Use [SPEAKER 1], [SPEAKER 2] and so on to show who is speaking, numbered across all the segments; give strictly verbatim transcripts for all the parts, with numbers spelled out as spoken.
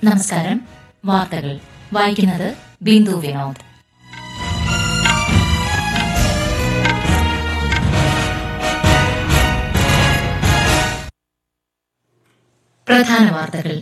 [SPEAKER 1] നമസ്കാരം. വാർത്തകൾ വായിക്കുന്നത് ബിന്ദു വിനോദ്. പ്രധാന വാർത്തകൾ.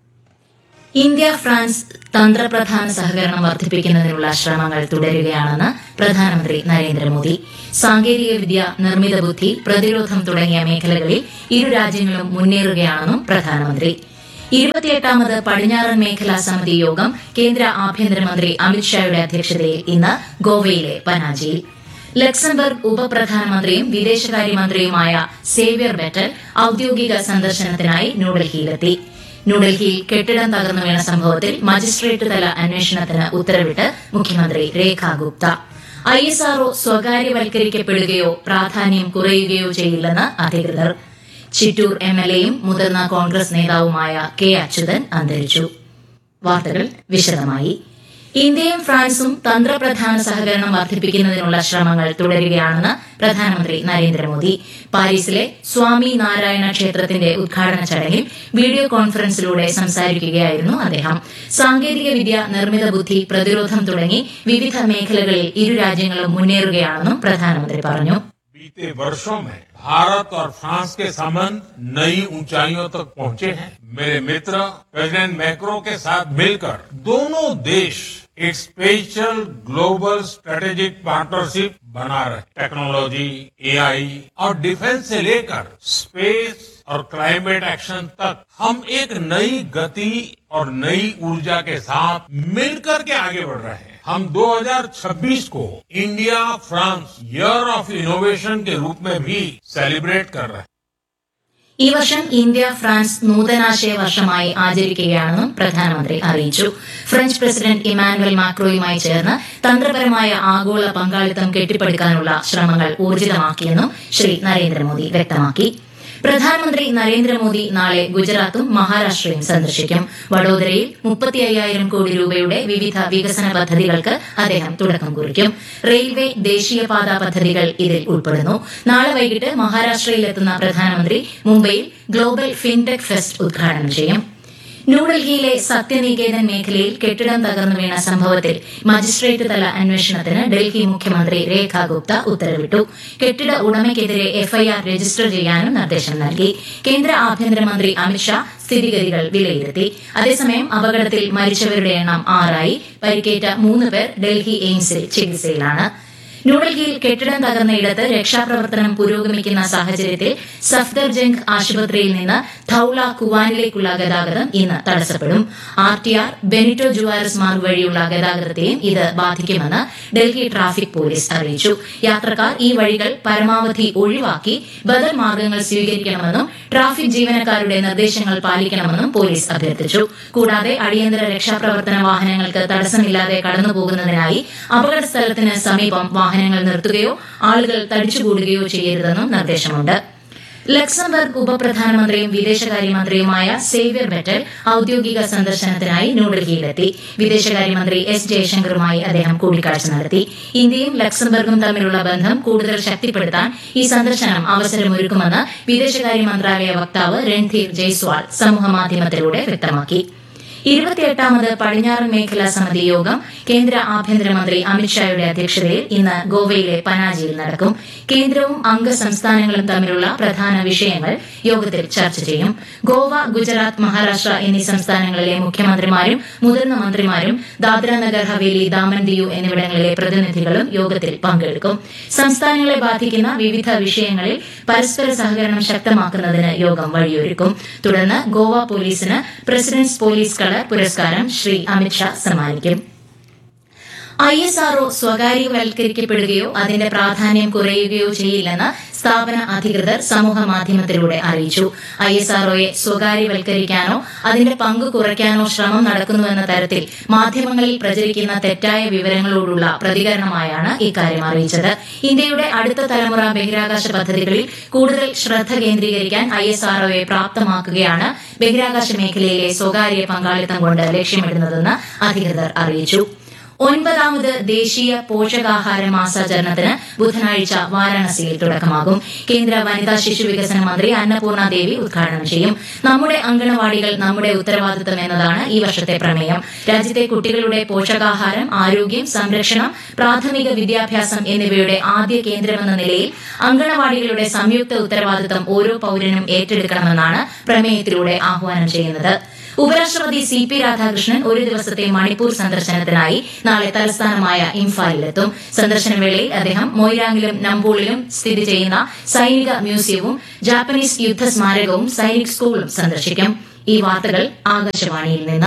[SPEAKER 1] ഇന്ത്യ ഫ്രാൻസ് തന്ത്രപ്രധാന സഹകരണം വർദ്ധിപ്പിക്കുന്നതിനുള്ള ശ്രമങ്ങൾ തുടരുകയാണെന്ന് പ്രധാനമന്ത്രി നരേന്ദ്രമോദി. സാങ്കേതികവിദ്യ, നിർമ്മിത ബുദ്ധി, പ്രതിരോധം തുടങ്ങിയ മേഖലകളിൽ ഇരു രാജ്യങ്ങളും മുന്നേറുകയാണെന്നും പ്രധാനമന്ത്രി. ഇരുപത്തിയെട്ടാമത് പടിഞ്ഞാറൻ മേഖലാ സമിതി യോഗം കേന്ദ്ര ആഭ്യന്തരമന്ത്രി അമിത്ഷായുടെ അധ്യക്ഷതയിൽ ഇന്ന് ഗോവയിലെ പനാജിയിൽ. ലക്സംബർഗ് ഉപപ്രധാനമന്ത്രിയും വിദേശകാര്യമന്ത്രിയുമായ സേവ്യർ ബെറ്റൽ ഔദ്യോഗിക സന്ദർശനത്തിനായി ന്യൂഡൽഹിയിലെത്തി. ന്യൂഡൽഹിയിൽ കെട്ടിടം തകർന്നു വീണ സംഭവത്തിൽ മജിസ്ട്രേറ്റ് തല അന്വേഷണത്തിന് ഉത്തരവിട്ട് മുഖ്യമന്ത്രി രേഖ Gupta. I S R O സ്വകാര്യവൽക്കരിക്കപ്പെടുകയോ പ്രാധാന്യം കുറയുകയോ ചെയ്യില്ലെന്ന് അധികൃതർ. ചിറ്റൂർ എം എൽ എയും മുതിർന്ന കോൺഗ്രസ് നേതാവുമായ കെ അച്യുതൻ അന്തരിച്ചു. വാർത്തകൾ വിശദമായി. ഇന്ത്യയും ഫ്രാൻസും തന്ത്രപ്രധാന സഹകരണം വർദ്ധിപ്പിക്കുന്നതിനുള്ള ശ്രമങ്ങൾ തുടരുകയാണെന്ന് പ്രധാനമന്ത്രി നരേന്ദ്രമോദി. പാരീസിലെ സ്വാമി നാരായണ ക്ഷേത്രത്തിന്റെ ഉദ്ഘാടന ചടങ്ങിൽ വീഡിയോ കോൺഫറൻസിലൂടെ സംസാരിക്കുകയായിരുന്നു അദ്ദേഹം. സാങ്കേതികവിദ്യ, നിർമ്മിത ബുദ്ധി, പ്രതിരോധം തുടങ്ങി വിവിധ മേഖലകളിൽ ഇരു രാജ്യങ്ങളും മുന്നേറുകയാണെന്നും പ്രധാനമന്ത്രി പറഞ്ഞു.
[SPEAKER 2] बीते वर्षों में भारत और फ्रांस के संबंध नई ऊंचाइयों तक पहुंचे हैं. मेरे मित्र प्रेसिडेंट मैक्रो के साथ मिलकर दोनों देश एक स्पेशल ग्लोबल स्ट्रेटेजिक पार्टनरशिप बना रहे. टेक्नोलॉजी, ए आई और डिफेंस से लेकर स्पेस और क्लाइमेट एक्शन तक हम एक नई गति और नई ऊर्जा के साथ मिलकर के आगे बढ़ रहे हैं. हम दो हज़ार छब्बीस को India France year of innovation के रूप में भी सेलिब्रेट कर रहे हैं.
[SPEAKER 1] ഈ വർഷം ഇന്ത്യ ഫ്രാൻസ് നൂതനാശയ വർഷമായി ആചരിക്കുകയാണെന്നും പ്രധാനമന്ത്രി അറിയിച്ചു. ഫ്രഞ്ച് പ്രസിഡന്റ് ഇമാനുവൽ മാക്രോയുമായി ചേർന്ന് തന്ത്രപരമായ ആഗോള പങ്കാളിത്തം കെട്ടിപ്പടുക്കാനുള്ള ശ്രമങ്ങൾ ഊർജിതമാക്കിയെന്നും ശ്രീ നരേന്ദ്രമോദി വ്യക്തമാക്കി. പ്രധാനമന്ത്രി നരേന്ദ്രമോദി നാളെ ഗുജറാത്തും മഹാരാഷ്ട്രയും സന്ദർശിക്കും. വഡോദരയിൽ മുപ്പത്തി അയ്യായിരം കോടി രൂപയുടെ വിവിധ വികസന പദ്ധതികൾക്ക് അദ്ദേഹം തുടക്കം കുറിക്കും. റെയിൽവേ, ദേശീയപാത പദ്ധതികൾ ഇതിൽ ഉൾപ്പെടുന്നു. നാളെ വൈകിട്ട് മഹാരാഷ്ട്രയിലെത്തുന്ന പ്രധാനമന്ത്രി മുംബൈയിൽ ഗ്ലോബൽ ഫിൻടെക് ഫെസ്റ്റ് ഉദ്ഘാടനം ചെയ്യും. ന്യൂഡൽഹിയിലെ സത്യനികേതൻ മേഖലയിൽ കെട്ടിടം തകർന്നു വീണ സംഭവത്തിൽ മജിസ്ട്രേറ്റ് തല അന്വേഷണത്തിന് ഡൽഹി മുഖ്യമന്ത്രി രേഖ ഗുപ്ത ഉത്തരവിട്ടു. കെട്ടിട ഉടമയ്ക്കെതിരെ എഫ്ഐആർ രജിസ്റ്റർ ചെയ്യാനും നിർദ്ദേശം നൽകി. കേന്ദ്ര ആഭ്യന്തരമന്ത്രി അമിത്ഷാ സ്ഥിതിഗതികൾ വിലയിരുത്തി. അതേസമയം അപകടത്തിൽ മരിച്ചവരുടെ എണ്ണം ആറായി. പരിക്കേറ്റ മൂന്ന് പേർ ഡൽഹി എയിംസിൽ ചികിത്സയിലാണ്. ന്യൂഡൽഹിയിൽ കെട്ടിടം തകർന്നയിടത്ത് രക്ഷാപ്രവർത്തനം പുരോഗമിക്കുന്ന സാഹചര്യത്തിൽ സഫ്ദർജംഗ് ആശുപത്രിയിൽ നിന്ന് ധൌള കുവാനിലേക്കുള്ള ഗതാഗതം ഇന്ന് തടസ്സപ്പെടും. R T R, Benito Juarez Marg വഴിയുള്ള ഗതാഗതത്തെയും ഇത് ബാധിക്കുമെന്ന് ഡൽഹി ട്രാഫിക് പോലീസ് അറിയിച്ചു. യാത്രക്കാർ ഈ വഴികൾ പരമാവധി ഒഴിവാക്കി ബദൽ മാർഗ്ഗങ്ങൾ സ്വീകരിക്കണമെന്നും ട്രാഫിക് ജീവനക്കാരുടെ നിർദ്ദേശങ്ങൾ പാലിക്കണമെന്നും പോലീസ് അഭ്യർത്ഥിച്ചു. കൂടാതെ അടിയന്തര രക്ഷാപ്രവർത്തന വാഹനങ്ങൾക്ക് തടസ്സമില്ലാതെ കടന്നുപോകുന്നതിനായി അപകട സ്ഥലത്തിന് സമീപം വാഹനങ്ങൾ നിർത്തുകയോ ആളുകൾ തടിച്ചുകൂടുകയോ ചെയ്യരുതെന്നും നിർദ്ദേശമുണ്ട്. ലക്സംബർഗ് ഉപപ്രധാനമന്ത്രിയും വിദേശകാര്യമന്ത്രിയുമായ സേവ്യർ ബെറ്റൽ ഔദ്യോഗിക സന്ദർശനത്തിനായി ന്യൂഡൽഹിയിലെത്തി. വിദേശകാര്യമന്ത്രി എസ് ജയശങ്കറുമായി അദ്ദേഹം കൂടിക്കാഴ്ച നടത്തി. ഇന്ത്യയും ലക്സംബർഗും തമ്മിലുള്ള ബന്ധം കൂടുതൽ ശക്തിപ്പെടുത്താൻ ഈ സന്ദർശനം അവസരമൊരുക്കുമെന്ന് വിദേശകാര്യ മന്ത്രാലയ വക്താവ് രൺധീർ ജയ്സ്വാൾ സമൂഹമാധ്യമത്തിലൂടെ വ്യക്തമാക്കി. ഇരുപത്തിയെട്ടാമത് പടിഞ്ഞാറൻ മേഖലാ സമിതി യോഗം കേന്ദ്ര ആഭ്യന്തരമന്ത്രി അമിത്ഷായുടെ അധ്യക്ഷതയിൽ ഇന്ന് ഗോവയിലെ പനാജിയിൽ നടക്കും. കേന്ദ്രവും അംഗ സംസ്ഥാനങ്ങളും തമ്മിലുള്ള പ്രധാന വിഷയങ്ങൾ യോഗത്തിൽ ചർച്ച ചെയ്യും. ഗോവ, ഗുജറാത്ത്, മഹാരാഷ്ട്ര എന്നീ സംസ്ഥാനങ്ങളിലെ മുഖ്യമന്ത്രിമാരും മുതിർന്ന മന്ത്രിമാരും ദാദ്ര നഗർ ഹവേലി, ദാമൻ ദിയു എന്നിവിടങ്ങളിലെ പ്രതിനിധികളും യോഗത്തിൽ പങ്കെടുക്കും. സംസ്ഥാനങ്ങളെ ബാധിക്കുന്ന വിവിധ വിഷയങ്ങളിൽ പരസ്പര സഹകരണം ശക്തമാക്കുന്നതിന് യോഗം വഴിയൊരുക്കും. തുടർന്ന് ഗോവ പോലീസിന് പ്രസിഡന്റ്സ് പോലീസ് കളർ പുരസ്കാരം ശ്രീ അമിത്ഷാ സമ്മാനിക്കും. ഐ എസ് ആർ ഒ സ്വകാര്യവൽക്കരിക്കപ്പെടുകയോ അതിന്റെ പ്രാധാന്യം കുറയുകയോ ചെയ്യില്ലെന്ന് സ്ഥാപന അധികൃതർ സമൂഹമാധ്യമത്തിലൂടെ അറിയിച്ചു. ഐ എസ് ആർ ഒയെ സ്വകാര്യവൽക്കരിക്കാനോ അതിന്റെ പങ്ക് കുറയ്ക്കാനോ ശ്രമം നടക്കുന്നുവെന്ന തരത്തിൽ മാധ്യമങ്ങളിൽ പ്രചരിക്കുന്ന തെറ്റായ വിവരങ്ങളോടുള്ള പ്രതികരണമായാണ് ഇക്കാര്യം അറിയിച്ചത്. ഇന്ത്യയുടെ അടുത്ത തലമുറ ബഹിരാകാശ പദ്ധതികളിൽ കൂടുതൽ ശ്രദ്ധ കേന്ദ്രീകരിക്കാൻ ഐ എസ് ആർ ഒയെ പ്രാപ്തമാക്കുകയാണ് ബഹിരാകാശ മേഖലയിലെ സ്വകാര്യ പങ്കാളിത്തം കൊണ്ട് ലക്ഷ്യമിടുന്നതെന്ന് അധികൃതർ അറിയിച്ചു. ഒൻപതാമത് ദേശീയ പോഷകാഹാര മാസാചരണത്തിന് ബുധനാഴ്ച വാരാണസിയിൽ തുടക്കമാകും. കേന്ദ്ര വനിതാ ശിശു വികസന മന്ത്രി അന്നപൂർണ ദേവി ഉദ്ഘാടനം ചെയ്യും. നമ്മുടെ അങ്കണവാടികൾ നമ്മുടെ ഉത്തരവാദിത്തം എന്നതാണ് ഈ വർഷത്തെ പ്രമേയം. രാജ്യത്തെ കുട്ടികളുടെ പോഷകാഹാരം, ആരോഗ്യം, സംരക്ഷണം, പ്രാഥമിക വിദ്യാഭ്യാസം എന്നിവയുടെ ആദ്യ കേന്ദ്രമെന്ന നിലയിൽ അങ്കണവാടികളുടെ സംയുക്ത ഉത്തരവാദിത്തം ഓരോ പൌരനും ഏറ്റെടുക്കണമെന്നാണ് പ്രമേയത്തിലൂടെ ആഹ്വാനം ചെയ്യുന്നത്. ഉപരാഷ്ട്രപതി സി പി രാധാകൃഷ്ണൻ ഒരു ദിവസത്തെ മണിപ്പൂർ സന്ദർശനത്തിനായി നാളെ തലസ്ഥാനമായ ഇംഫാലിലെത്തും. സന്ദർശനവേളയിൽ അദ്ദേഹം മൊയ്രാങ്ങിലും നമ്പോളിലും സ്ഥിതി ചെയ്യുന്ന സൈനിക മ്യൂസിയവും ജാപ്പനീസ് യുദ്ധ സ്മാരകവും സൈനിക് സ്കൂളും സന്ദർശിക്കും. ഈ വാർത്തകൾ ആകാശവാണിയിൽ നിന്ന്.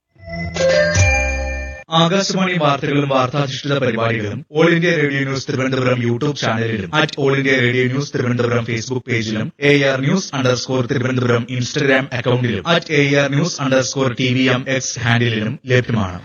[SPEAKER 3] ആകാശവാണി വാർത്തകളും വാർത്താധിഷ്ഠിത പരിപാടികളും all India radio news Thiruvananthapuram YouTube ചാനലിലും at all India radio news Thiruvananthapuram Facebook പേജിലും A R news underscore Thiruvananthapuram Instagram അക്കൌണ്ടിലും at A R news underscore T V M X ഹാൻഡിലും ലഭ്യമാണ്.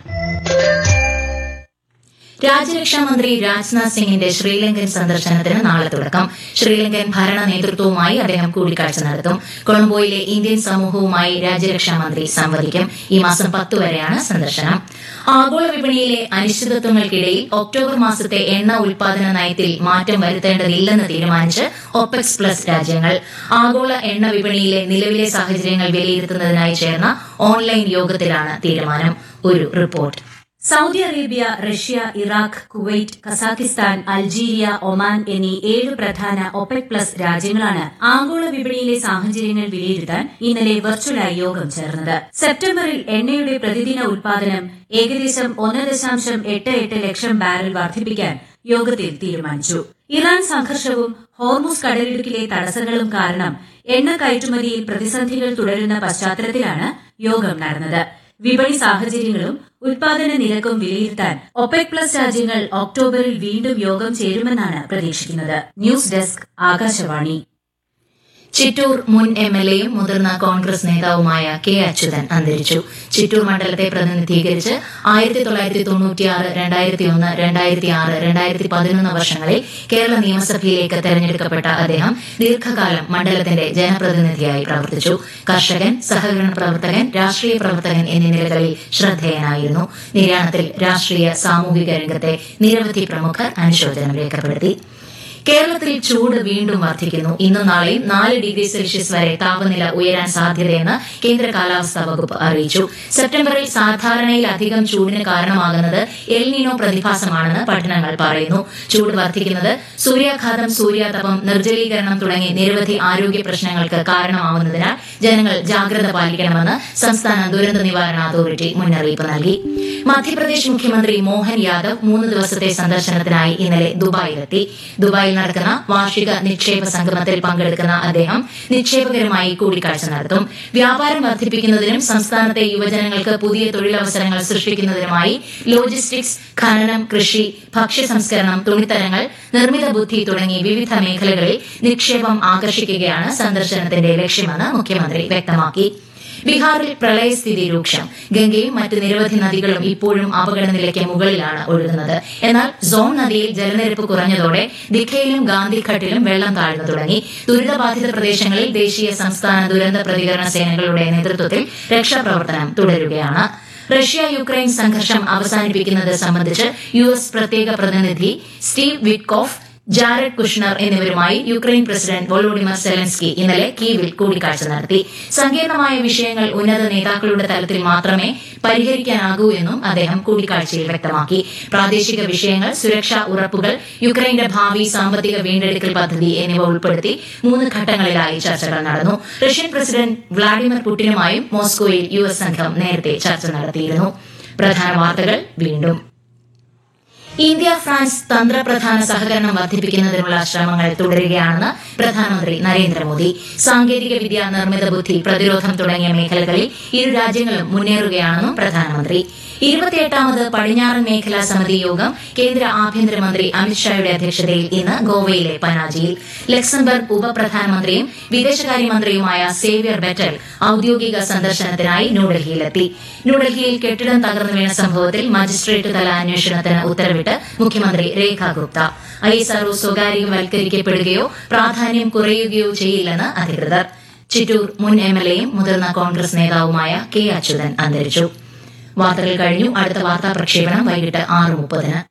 [SPEAKER 1] രാജ്യരക്ഷാമന്ത്രി രാജ്നാഥ് സിംഗിന്റെ ശ്രീലങ്കൻ സന്ദർശനത്തിന് നാളെ തുടക്കം. ശ്രീലങ്കൻ ഭരണ നേതൃത്വവുമായി അദ്ദേഹം കൂടിക്കാഴ്ച നടത്തും. കൊളംബോയിലെ ഇന്ത്യൻ സമൂഹവുമായി രാജ്യരക്ഷാമന്ത്രി സംവദിക്കും. ഈ മാസം പത്ത് വരെയാണ് സന്ദർശനം. ആഗോള വിപണിയിലെ അനിശ്ചിതത്വങ്ങൾക്കിടയിൽ ഒക്ടോബർ മാസത്തെ എണ്ണ ഉൽപാദന നയത്തിൽ മാറ്റം വരുത്തേണ്ടതില്ലെന്ന് തീരുമാനിച്ച് ഒപെക് പ്ലസ് രാജ്യങ്ങൾ. ആഗോള എണ്ണ വിപണിയിലെ നിലവിലെ സാഹചര്യങ്ങൾ വിലയിരുത്തുന്നതിനായി ചേർന്ന ഓൺലൈൻ യോഗത്തിലാണ് തീരുമാനം. ഒരു report.
[SPEAKER 4] Saudi Arabia, Russia, Iraq, Kuwait, Kazakhstan, Algeria, Oman എന്നീ ഏഴ് പ്രധാന ഒപെക് പ്ലസ് രാജ്യങ്ങളാണ് ആഗോള വിപണിയിലെ സാഹചര്യങ്ങൾ വിലയിരുത്താൻ ഇന്നലെ വെർച്വലായി യോഗം ചേർന്നത്. സെപ്റ്റംബറിൽ എണ്ണയുടെ പ്രതിദിന ഉൽപാദനം ഏകദേശം ഒന്ന് ദശാംശം എട്ട് എട്ട് ലക്ഷം ബാരൽ വർദ്ധിപ്പിക്കാൻ യോഗത്തിൽ തീരുമാനിച്ചു. ഇറാൻ സംഘർഷവും ഹോർമുസ് കടലിടുക്കിലെ തടസ്സങ്ങളും കാരണം എണ്ണ കയറ്റുമതിയിൽ പ്രതിസന്ധികൾ തുടരുന്ന പശ്ചാത്തലത്തിലാണ് യോഗം നടന്നത്. വിപണി സാഹചര്യങ്ങളും ഉൽപാദന നിരക്കും വിലയിരുത്താൻ ഒപെക് പ്ലസ് രാജ്യങ്ങൾ ഒക്ടോബറിൽ വീണ്ടും യോഗം ചേരുമെന്നാണ് പ്രതീക്ഷിക്കുന്നത്. News desk, Akashvani.
[SPEAKER 1] ചിറ്റൂർ മുൻ എം എൽ എയും മുതിർന്ന കോൺഗ്രസ് നേതാവുമായ കെ അച്യുതൻ അന്തരിച്ചു. ചിറ്റൂർ മണ്ഡലത്തെ പ്രതിനിധീകരിച്ച് ആയിരത്തി തൊള്ളായിരത്തി തൊണ്ണൂറ്റിയാറ് രണ്ടായിരത്തി ഒന്ന് രണ്ടായിരത്തി ആറ് രണ്ടായിരത്തി പതിനൊന്ന് വർഷങ്ങളിൽ കേരള നിയമസഭയിലേക്ക് തെരഞ്ഞെടുക്കപ്പെട്ട അദ്ദേഹം ദീർഘകാലം മണ്ഡലത്തിന്റെ ജനപ്രതിനിധിയായി പ്രവർത്തിച്ചു. കർഷകൻ, സഹകരണ പ്രവർത്തകൻ, രാഷ്ട്രീയ പ്രവർത്തകൻ എന്നീ നിലകളിൽ ശ്രദ്ധേയനായിരുന്നു. നിര്യാണത്തിൽ രാഷ്ട്രീയ സാമൂഹിക രംഗത്തെ നിരവധി പ്രമുഖർ അനുശോചനം രേഖപ്പെടുത്തി. കേരളത്തിൽ ചൂട് വീണ്ടും വർദ്ധിക്കുന്നു. ഇന്നും നാളെയും നാല് ഡിഗ്രി സെൽഷ്യസ് വരെ താപനില ഉയരാൻ സാധ്യതയെന്ന് കേന്ദ്ര കാലാവസ്ഥാ വകുപ്പ് അറിയിച്ചു. സെപ്റ്റംബറിൽ സാധാരണയിലധികം ചൂടിന് കാരണമാകുന്നത് എൽ നീനോ പ്രതിഭാസമാണെന്ന് പഠനങ്ങൾ പറയുന്നു. ചൂട് വർദ്ധിക്കുന്നത് സൂര്യാഘാതം, സൂര്യാതപം, നിർജ്ജലീകരണം തുടങ്ങി നിരവധി ആരോഗ്യ പ്രശ്നങ്ങൾക്ക് കാരണമാവുന്നതിനാൽ ജനങ്ങൾ ജാഗ്രത പാലിക്കണമെന്ന് സംസ്ഥാന ദുരന്ത നിവാരണ അതോറിറ്റി മുന്നറിയിപ്പ് നൽകി. മധ്യപ്രദേശ് മുഖ്യമന്ത്രി മോഹൻ യാദവ് മൂന്ന് ദിവസത്തെ സന്ദർശനത്തിനായി ഇന്നലെ ദുബായിലെത്തി. ദുബായിൽ നടക്കുന്ന വാർഷിക നിക്ഷേപ സംഗമത്തിൽ പങ്കെടുക്കുന്ന അദ്ദേഹം നിക്ഷേപകരുമായി കൂടിക്കാഴ്ച നടത്തും. വ്യാപാരം വർദ്ധിപ്പിക്കുന്നതിനും സംസ്ഥാനത്തെ യുവജനങ്ങൾക്ക് പുതിയ തൊഴിലവസരങ്ങൾ സൃഷ്ടിക്കുന്നതിനുമായി ലോജിസ്റ്റിക്സ്, ഖനനം, കൃഷി, ഭക്ഷ്യ സംസ്കരണം, തുണിത്തരങ്ങൾ, നിർമ്മിത ബുദ്ധി തുടങ്ങി വിവിധ മേഖലകളിൽ നിക്ഷേപം ആകർഷിക്കുകയാണ് സന്ദർശനത്തിന്റെ ലക്ഷ്യമെന്ന് മുഖ്യമന്ത്രി വ്യക്തമാക്കി. ബീഹാറിൽ പ്രളയസ്ഥിതി രൂക്ഷം. ഗംഗയും മറ്റ് നിരവധി നദികളും ഇപ്പോഴും അപകടനിലയ്ക്ക് മുകളിലാണ് ഒഴുകുന്നത്. എന്നാൽ സോൺ നദിയിൽ ജലനിരപ്പ് കുറഞ്ഞതോടെ ദിഖയിലും ഗാന്ധിഘട്ടിലും വെള്ളം താഴ്ന്നു തുടങ്ങി. ദുരിതബാധിത പ്രദേശങ്ങളിൽ ദേശീയ, സംസ്ഥാന ദുരന്ത പ്രതികരണ സേനകളുടെ നേതൃത്വത്തിൽ രക്ഷാപ്രവർത്തനം തുടരുകയാണ്. റഷ്യ യുക്രൈൻ സംഘർഷം അവസാനിപ്പിക്കുന്നത് സംബന്ധിച്ച് യു എസ് പ്രത്യേക പ്രതിനിധി സ്റ്റീവ് വിറ്റ്കോഫ്, ജാരഡ് കുഷ്നർ എന്നിവരുമായി യുക്രൈൻ പ്രസിഡന്റ് വോളോഡിമർ സെലൻസ്കി ഇന്നലെ കീവിൽ കൂടിക്കാഴ്ച നടത്തി. സങ്കീർണമായ വിഷയങ്ങൾ ഉന്നത നേതാക്കളുടെ തലത്തിൽ മാത്രമേ പരിഹരിക്കാനാകൂ എന്നും അദ്ദേഹം കൂടിക്കാഴ്ചയിൽ വ്യക്തമാക്കി. പ്രാദേശിക വിഷയങ്ങൾ, സുരക്ഷാ ഉറപ്പുകൾ, യുക്രൈന്റെ ഭാവി, സാമ്പത്തിക വീണ്ടെടുക്കൽ പദ്ധതി എന്നിവ ഉൾപ്പെടുത്തി മൂന്ന് ഘട്ടങ്ങളിലായി ചർച്ചകൾ നടന്നു. റഷ്യൻ പ്രസിഡന്റ് വ്ളാഡിമിർ പുടിനുമായും മോസ്കോയിൽ യു എസ് സംഘം നേരത്തെ ചർച്ച നടത്തിയിരുന്നു. പ്രധാന വാർത്തകൾ വീണ്ടും. ഇന്ത്യ ഫ്രാൻസ് തന്ത്രപ്രധാന സഹകരണം വർദ്ധിപ്പിക്കുന്നതിനുള്ള ശ്രമങ്ങൾ തുടരുകയാണെന്ന് പ്രധാനമന്ത്രി നരേന്ദ്രമോദി. സാങ്കേതിക വിദ്യ, നിർമ്മിത ബുദ്ധി, പ്രതിരോധം തുടങ്ങിയ മേഖലകളിൽ ഇരു രാജ്യങ്ങളും മുന്നേറുകയാണെന്നും പ്രധാനമന്ത്രി. ഇരുപത്തിയെട്ടാമത് പടിഞ്ഞാറൻ മേഖലാ സമിതി യോഗം കേന്ദ്ര ആഭ്യന്തരമന്ത്രി അമിത്ഷായുടെ അധ്യക്ഷതയിൽ ഇന്ന് ഗോവയിലെ പനാജിയിൽ. ലക്സംബർഗ് ഉപപ്രധാനമന്ത്രിയും വിദേശകാര്യമന്ത്രിയുമായ സേവ്യർ ബെറ്റൽ ഔദ്യോഗിക സന്ദർശനത്തിനായി ന്യൂഡൽഹിയിലെത്തി. ന്യൂഡൽഹിയിൽ കെട്ടിടം തകർന്നു വീണ സംഭവത്തിൽ മജിസ്ട്രേറ്റ് തല അന്വേഷണത്തിന് ഉത്തരവിട്ട് മുഖ്യമന്ത്രി രേഖ ഗുപ്ത. ഐഎസ്ആർഒ സ്വകാര്യവൽക്കരിക്കപ്പെടുകയോ പ്രാധാന്യം കുറയുകയോ ചെയ്യില്ലെന്ന് അധികൃതർ. ചിറ്റൂർ മുൻ എംഎൽഎയും മുതിർന്ന കോൺഗ്രസ് നേതാവുമായ കെ അച്യുതൻ അന്തരിച്ചു. വാർത്തകൾ കഴിഞ്ഞു. അടുത്ത വാർത്താ പ്രക്ഷേപണം വൈകിട്ട് ആറ് മുപ്പതിന്.